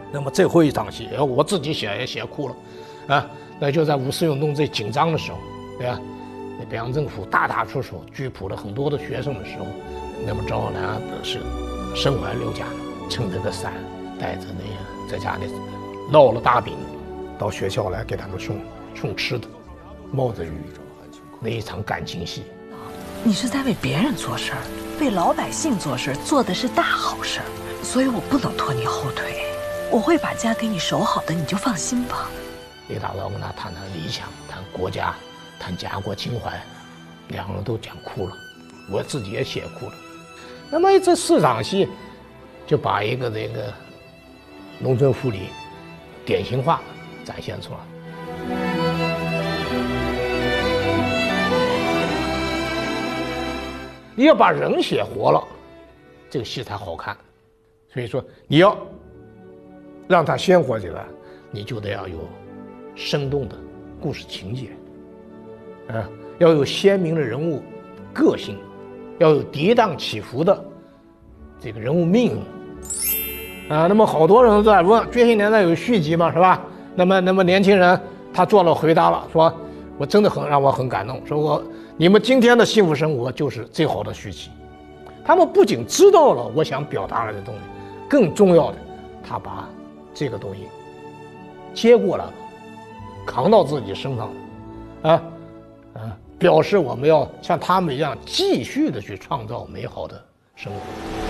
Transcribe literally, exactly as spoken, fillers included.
那么最后一场戏，我自己写也写哭了，啊，那就在五四运动最紧张的时候，对吧？北洋政府大打出手，拘捕了很多的学生的时候，那么赵浩南是身怀六甲，撑着个伞，带着那个在家里烙了大饼，到学校来给他们送送吃的，冒着雨，那一场感情戏。 你是在为别人做事儿，为老百姓做事，做的是大好事儿，所以我不能拖你后腿，我会把家给你守好的，你就放心吧。 李大钊跟他谈谈理想，谈国家，谈家国情怀，两个人都讲哭了，我自己也写哭了。那么这四场戏，就把一个这个农村妇女典型化展现出来。你要把人写活了，这个戏才好看。所以说，你要让它鲜活起来，你就得要有生动的故事情节，啊，要有鲜明的人物个性，要有跌宕起伏的这个人物命运，啊，那么好多人都在问《觉醒年代》有续集吗？是吧？那么，那么年轻人他做了回答了，说我真的很让我很感动，说我你们今天的幸福生活就是最好的续集。他们不仅知道了我想表达的东西，更重要的，他把这个东西接过来了，扛到自己身上了，啊啊，表示我们要像他们一样继续的去创造美好的生活。